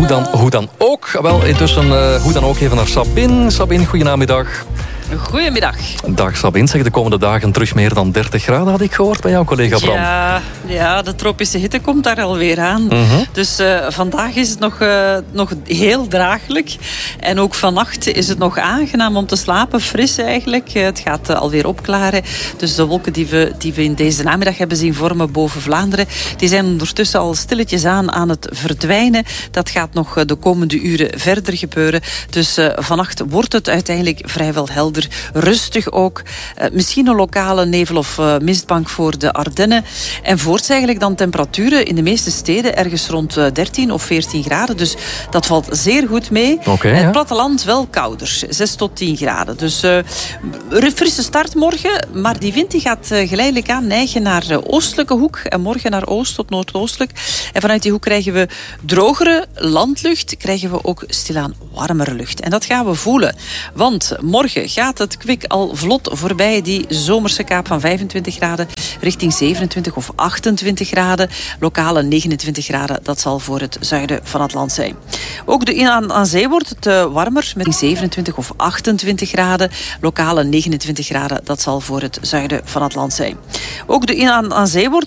Hoe dan ook? Wel, intussen hoe dan ook even naar Sabine. Sabine, goedenamiddag. Goedemiddag. Dag Sabine, zeg de komende dagen terug meer dan 30 graden, had ik gehoord bij jouw collega Bram. Ja, de tropische hitte komt daar alweer aan. Dus vandaag is het nog heel draaglijk. En ook vannacht is het nog aangenaam om te slapen, fris eigenlijk. Het gaat alweer opklaren. Dus de wolken die we in deze namiddag hebben zien vormen boven Vlaanderen, die zijn ondertussen al stilletjes aan het verdwijnen. Dat gaat nog de komende uren verder gebeuren. Dus vannacht wordt het uiteindelijk vrijwel helder. Rustig ook. Misschien een lokale nevel- of mistbank voor de Ardennen. En voorts eigenlijk dan temperaturen in de meeste steden ergens rond 13 of 14 graden. Dus dat valt zeer goed mee. Het platteland wel kouder. 6 tot 10 graden. Dus een frisse start morgen. Maar die wind die gaat geleidelijk aan neigen naar oostelijke hoek. En morgen naar oost tot noordoostelijk. En vanuit die hoek krijgen we drogere landlucht. Krijgen we ook stilaan warmere lucht. En dat gaan we voelen. Want morgen gaat het kwik al vlot voorbij die zomerse kaap van 25 graden richting 27 of 28 graden. Lokale 29 graden, dat zal voor het zuiden van het land zijn. Ook aan zee wordt het warmer met 27 of 28 graden. Lokale 29 graden, dat zal voor het zuiden van het land zijn. Ook aan zee wordt